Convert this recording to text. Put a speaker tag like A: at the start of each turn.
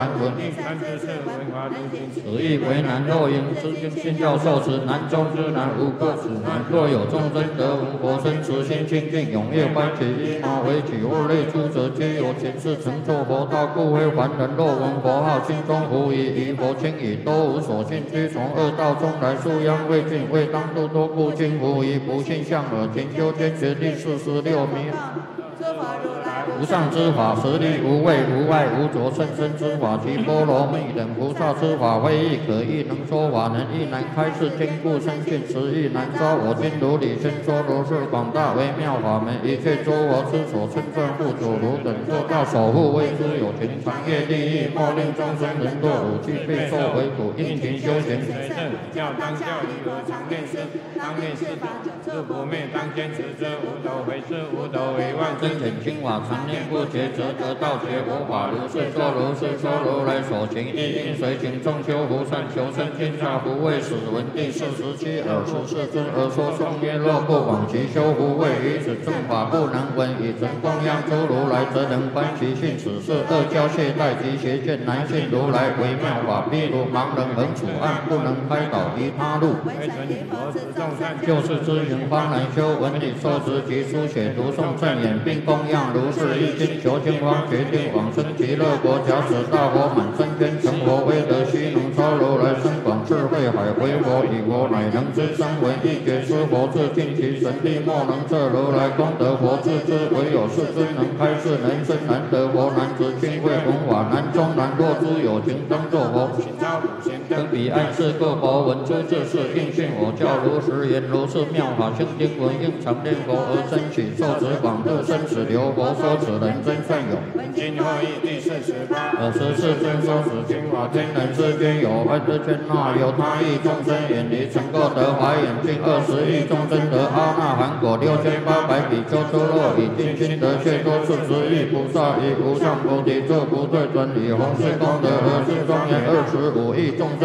A: 梵文，
B: 三知识文化入境，
A: 此意为难。若因知经信教受持，难中之难，无过此难。若有众生得闻佛身，慈心清净，踊跃欢喜，依毛为己，或类诸者，皆有前世成就佛道，故非凡人。若闻佛号，心中狐疑，疑佛轻已，都无所信，须从恶道中来，素殃未尽，未当度多故今狐疑，不信相耳，勤修坚决第46名。无上之法，实力无畏无碍无着，甚深之法，其波罗蜜等菩萨之法，非亦可议，能说法，能亦难开示，坚固深信，实亦难招。我今如理宣说，如是广大微妙法门，一切诸佛之所称赞护主，如等做到守护，为之有情，长业利益，莫令众生人堕辱，具备受为主，应勤修行。
B: 教当教理和常念师，当念师自不灭，当坚持者无斗，为是无斗，为万
A: 真显清法，常念不绝，则得道觉佛法。如是说，如是说，如来所行，一应随行，众修福善，求生天下，不畏死。闻第47尔时世尊而说颂曰：若不广其修福慧，于此正法不能闻，以诚供养诸如来，则能观其性。此是恶教懈怠及邪见，难信如来微妙法。譬如盲人横处暗，不能开导于他路，就是知行方能修。闻理受持及书写读诵正言，并供养如是一经，求经方决定往生极乐国。假使大佛满身天，成佛威德，须能超如来深广智慧海。为佛以佛乃能知声闻一觉知佛智，尽其神力莫能测如来功德佛智之。唯有世尊能开示，人生难得佛，难知经会闻法，难中难。若诸有情当作佛，登彼岸是各佛闻诸智事，应信我教如实言。如是妙法清经文，应常念佛而生起，受持广度生死流。佛说此人真善有。
B: 今后义第48。
A: 尔时世尊说此经法，天人世间有爱之圈那有他亿众生远离，曾过得华眼净20亿众生得阿那含果6800比丘多洛，以尽心得却多40亿菩萨，以无上菩提作不退转，以弘誓功德而是庄严25亿众生。